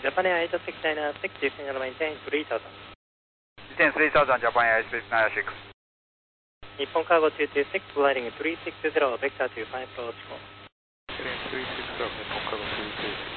Japan Air 8696, descending maintain 3000. Maintain 3000, Japan Air 8696. Nippon Cargo 226, gliding 360, vector to 5 approach call. Heading 360, Nippon Cargo 226.